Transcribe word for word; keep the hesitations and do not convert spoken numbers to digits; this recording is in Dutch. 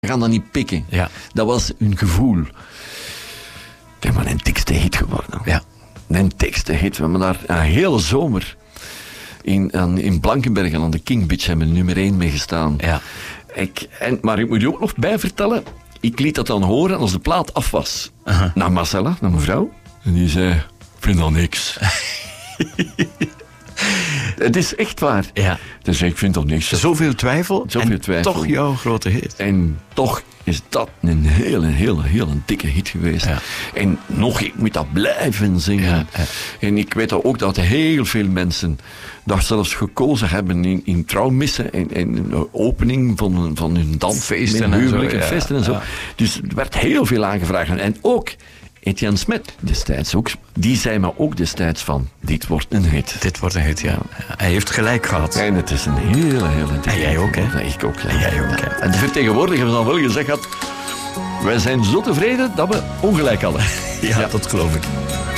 We gaan dat niet pikken. Ja. Dat was hun gevoel. Kijk maar, een tekste hit geworden. Ja. Een tekste hit. We hebben daar een hele zomer in, aan, in Blankenberge aan de King Beach hebben we nummer één mee gestaan. Ja. Ik, en, maar ik moet je ook nog bij vertellen, ik liet dat dan horen als de plaat af was. Uh-huh. Naar Marcella, naar mijn vrouw. En die zei, ik vind dat niks. Het is echt waar. Ja. Dus ik vind dat niks. Zoveel twijfel, Zoveel en twijfel. toch jouw grote hit. En toch is dat een hele, hele, hele dikke hit geweest. Ja. En nog, ik moet dat blijven zingen. Ja, ja. En ik weet ook dat heel veel mensen dat zelfs gekozen hebben in, in trouwmissen en, en de opening van, van hun dansfeesten en huwelijken, en zo, ja. feesten en zo. Ja. Dus er werd heel veel aangevraagd. En ook Etienne Smet destijds ook, die zei me ook destijds van, dit wordt een hit. Dit wordt een hit, ja. Hij heeft gelijk gehad. En het is een hele, hele dikke En jij hit. ook, hè? Ja, ik ook, ja. En jij ook, hè? En de vertegenwoordiger van wel gezegd had, wij zijn zo tevreden dat we ongelijk hadden. Ja, dat geloof ik.